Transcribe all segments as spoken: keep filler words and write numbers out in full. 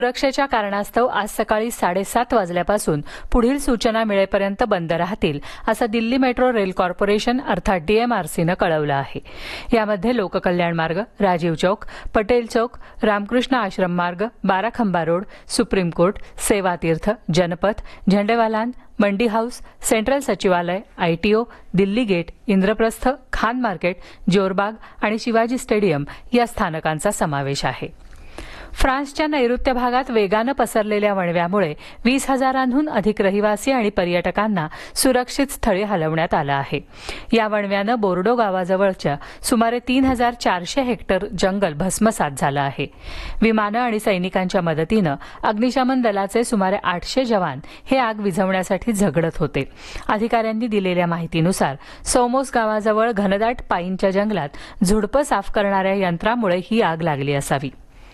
सुरक्षेच्या कारणास्तव आज सकाळी साडेसात वाजल्यापासून पुढील सूचना मिळेपर्यंत बंद राहतील असं दिल्ली मेट्रो रेल कॉर्पोरेशन अर्थात डीएमआरसीनं कळवलं आहे. यामध्ये लोककल्याण मार्ग, राजीव चौक, पटेल चौक, रामकृष्ण आश्रम मार्ग, बाराखंबा रोड, सुप्रीम कोर्ट, सेवा तीर्थ, जनपथ, झंडेवालान, मंडी हाऊस, सेंट्रल सचिवालय, ITO, Delhi gate, Indraprastha, Khan market, Jorbagh आणि शिवाजी स्टेडियम या स्थानकांचा समावेश आहे. फ्रान्सच्या नैऋत्य भागात वेगानं पसरलेल्या वणव्यामुळे वीस हजारांहून अधिक रहिवासी आणि पर्यटकांना सुरक्षित स्थळी हलवण्यात आलं आहे. या वणव्यानं बोर्डो गावाजवळच्या सुमारे तीन हजार चारशे हेक्टर जंगल भस्मसात झालं आहे. विमानं आणि सैनिकांच्या मदतीनं अग्निशमन दलाचे सुमारे आठशे जवान हे आग विझवण्यासाठी झगडत होते. अधिकाऱ्यांनी दिलेल्या माहितीनुसार सोमोस गावाजवळ घनदाट पाईनच्या जंगलात झुडपं साफ करणाऱ्या यंत्रामुळे ही आग लागली असावी.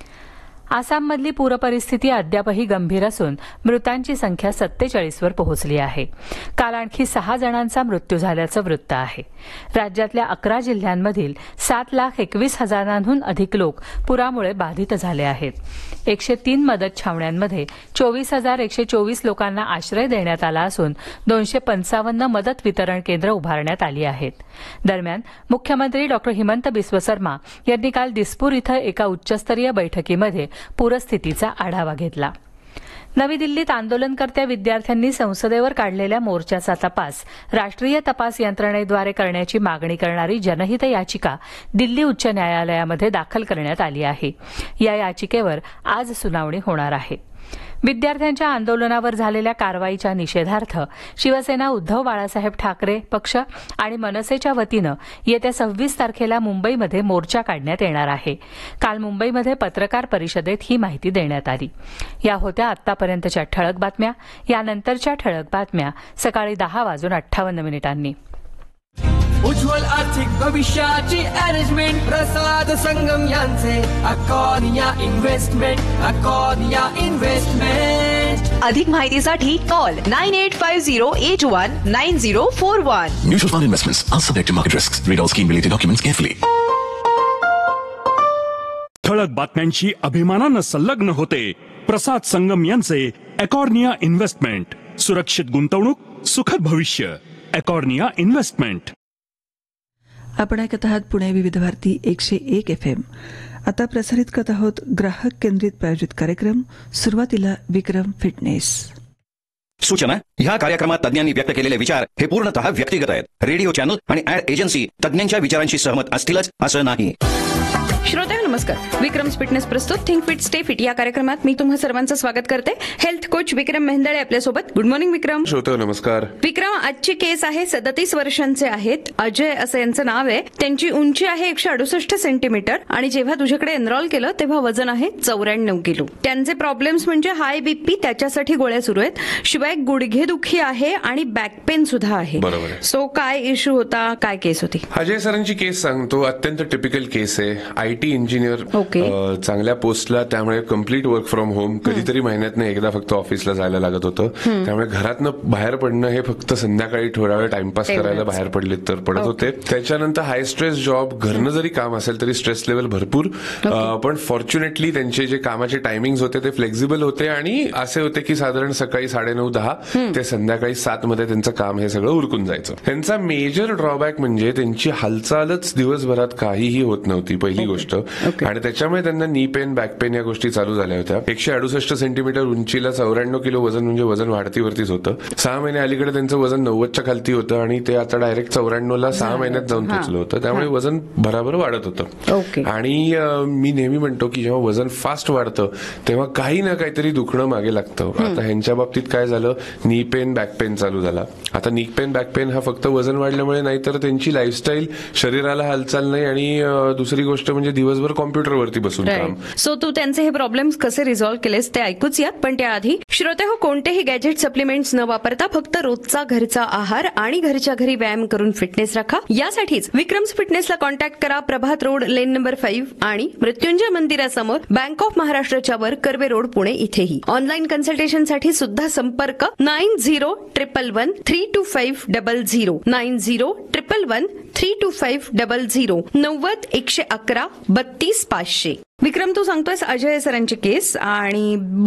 आसाममधली पूरपरिस्थिती अद्यापही गंभीर असून मृतांची संख्या सत्तेचाळीसवर पोहोचली आहे. काल आणखी सहा जणांचा मृत्यू झाल्याचं वृत्त आहे. राज्यातल्या अकरा जिल्ह्यांमधील सात लाख एकवीस हजारांहून अधिक लोक पुरामुळे बाधित झाले आहेत. एकशे तीन मदत छावण्यांमध्ये चोवीस हजार एकशे चोवीस लोकांना आश्रय देण्यात आला असून दोनशे पंचावन्न मदत वितरण केंद्र उभारण्यात आली आहेत. दरम्यान मुख्यमंत्री डॉक्टर हिमंत बिस्व शर्मा यांनी काल दिसपूर इथं एका उच्चस्तरीय बैठकीमध्ये पूरस्थितीचा आढावा घेतला. नवी दिल्लीत आंदोलनकर्त्या विद्यार्थ्यांनी संसदेवर काढलेल्या मोर्चाचा तपास राष्ट्रीय तपास यंत्रणेद्वारे करण्याची मागणी करणारी जनहित याचिका दिल्ली उच्च न्यायालयामध्ये दाखल करण्यात आली आहे. या याचिकेवर आज सुनावणी होणार आहे. विद्यार्थ्यांच्या आंदोलनावर झालेल्या कारवाईच्या निषेधार्थ शिवसेना उद्धव बाळासाहेब ठाकरे पक्ष आणि मनसेच्या वतीनं येत्या सव्वीस तारखेला मुंबईमध्ये मोर्चा काढण्यात येणार आहे. काल मुंबईमध्ये पत्रकार परिषदेत ही माहिती देण्यात आली. या होत्या आतापर्यंतच्या ठळक बातम्या. यानंतरच्या ठळक बातम्या सकाळी दहा वाजून अठ्ठावन्न मिनिटांनी. उज्ज्वल आर्थिक भविष्याची अरेंजमेंट प्रसाद संगम यांचे अकॉर्निया इन्व्हेस्टमेंट अकॉर्निया इन्व्हेस्टमेंट. अधिक माहितीसाठी call nine eight five zero eight one nine zero four one. Mutual fund investments are subject to market risks. Read all scheme related documents carefully. ठळक बातम्यांची अभिमानानं संलग्न होते प्रसाद संगम यांचे अकॉर्निया इन्व्हेस्टमेंट. सुरक्षित गुंतवणूक, सुखद भविष्य. अकॉर्निया इन्व्हेस्टमेंट. आपण ऐकत आहात पुणे विविध भारती एकशे एक एफ एम. आता प्रसारित करत आहोत ग्राहक केंद्रित प्रायोजित कार्यक्रम. सुरुवातीला विक्रम फिटनेस. सूचना. ह्या कार्यक्रमात तज्ञांनी व्यक्त केलेले विचार हे पूर्णतः व्यक्तिगत आहेत. रेडिओ चॅनल आणि ऍड एजन्सी तज्ञांच्या विचारांशी सहमत असतीलच असं नाही. श्रोते नमस्कार. विक्रम फिटनेस प्रस्तुत थिंक फिट स्टे फिट या कार्यक्रमात मी तुम्हा सर्वांचं स्वागत करते. हेल्थ कोच विक्रम मेहंदळे आपल्यासोबत. गुड मॉर्निंग विक्रम. श्रोते नमस्कार. विक्रम, आजची केस आहे सदतीस वर्षांचे आहेत. अजय असं यांचं नाव आहे. त्यांची उंची आहे एकशे अडुसष्ट सेंटीमीटर आणि जेव्हा तुझ्याकडे एनरोल केलं तेव्हा वजन आहे चौऱ्याण्णव किलो. त्यांचे प्रॉब्लेम्स म्हणजे हाय बीपी, त्याच्यासाठी गोळ्या सुरू आहेत. शिवाय गुडघेदुखी आहे आणि बॅक पेन सुद्धा आहे. बरोबर. सो काय इश्यू होता, काय केस होती? अजय सरांची केस सांगतो. अत्यंत टिपिकल केस आहे. आयटी इंजिनियर, चांगल्या पोस्टला, त्यामुळे कम्प्लीट वर्क फ्रॉम होम. कधीतरी महिन्यातनं एकदा फक्त ऑफिसला जायला लागत होतं. त्यामुळे घरातनं बाहेर पडणं हे फक्त संध्याकाळी थोडा वेळ टाइमपास करायला बाहेर पडले तर पडत होते. त्याच्यानंतर हाय स्ट्रेस जॉब, घरनं जरी काम असेल तरी स्ट्रेस लेवल भरपूर. पण फॉर्च्युनेटली त्यांचे जे कामाचे टायमिंग होते ते फ्लेक्झिबल होते आणि असे होते की साधारण सकाळी साडेनऊ दहा ते संध्याकाळी सात मध्ये त्यांचं काम हे सगळं उरकून जायचं. त्यांचा मेजर ड्रॉबॅक म्हणजे त्यांची हालचालच दिवसभरात काहीही होत नव्हती, पहिली गोष्ट. आणि त्याच्यामुळे त्यांना नी पेन, बॅक पेन या गोष्टी चालू झाल्या होत्या. एकशे अडुसष्ट सेंटीमीटर उंचीला चौऱ्याण्णव किलो वजन म्हणजे वजन वाढतीवरतीच होतं. सहा महिने अलीकडे त्यांचं वजन नव्वदच्या खालती होतं आणि ते आता डायरेक्ट चौऱ्याण्णव ला सहा महिन्यात जाऊन पोहोचलं होतं. त्यामुळे वजन भराभर वाढत होतं. आणि मी नेहमी म्हणतो की जेव्हा वजन फास्ट वाढतं तेव्हा काही ना काहीतरी दुखणं मागे लागतं. आता ह्यांच्या बाबतीत काय झालं, नी पेन, बॅक पेन चालू झाला. आता नी पेन, बॅक पेन हा फक्त वजन वाढल्यामुळे नाही तर त्यांची लाईफस्टाईल, शरीराला हालचाल नाही आणि दुसरी गोष्ट म्हणजे दिवसभर कॉम्प्युटरवरती बसून काम. सो तू त्यांचे हे प्रॉब्लेम्स कसे रिझॉल्व्ह केलेस ते ऐकूच यात. पण त्याआधी श्रोते हो, कोणतेही गॅजेट सप्लिमेंट्स न वापरता फक्त रोजचा घरचा आहार आणि घरच्या घरी व्यायाम करून फिटनेस राखा. यासाठीच विक्रम्स फिटनेसला कॉन्टॅक्ट करा. प्रभात रोड, लेन नंबर फाईव्ह आणि मृत्युंजय मंदिरासमोर, बँक ऑफ महाराष्ट्राच्या वर, कर्वे रोड, पुणे इथेही. ऑनलाईन कन्सल्टेशनसाठी सुद्धा संपर्क nine zero triple one three to five double zero nine zero triple one three to five double zero नव्वद एकशे अकरा बत्तीस पाचशे. विक्रम, तू सांगतोयस अजय सरांची केस आणि